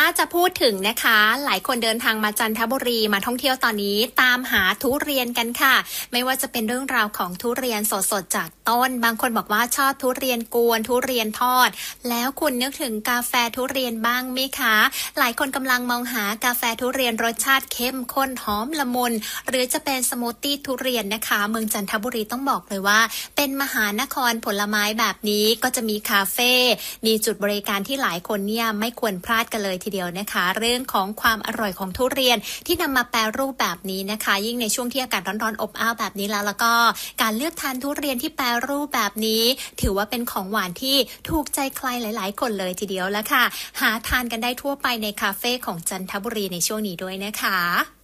ถ้าจะพูดถึงนะคะหลายคนเดินทางมาจันทบุรีมาท่องเที่ยวตอนนี้ตามหาทุเรียนกันค่ะไม่ว่าจะเป็นเรื่องราวของทุเรียนสดๆจากต้นบางคนบอกว่าชอบทุเรียนกวนทุเรียนทอดแล้วคุณนึกถึงกาแฟทุเรียนบ้างไหมคะหลายคนกำลังมองหากาแฟทุเรียนรสชาติเข้มข้นหอมละมุนหรือจะเป็นสมูทตี้ทุเรียนนะคะเมืองจันทบุรีต้องบอกเลยว่าเป็นมหานครผลไม้แบบนี้ก็จะมีคาเฟ่มีจุดบริการที่หลายคนเนี่ยไม่ควรพลาดกันเลยทีเดียวนะคะเรื่องของความอร่อยของทุเรียนที่นำมาแปรรูปแบบนี้นะคะยิ่งในช่วงที่อากาศร้อนๆอบอ้าวแบบนี้แล้วก็การเลือกทานทุเรียนที่แปรรูปแบบนี้ถือว่าเป็นของหวานที่ถูกใจใครหลายๆคนเลยทีเดียวแล้วค่ะหาทานกันได้ทั่วไปในคาเฟ่ของจันทบุรีในช่วงนี้ด้วยนะคะ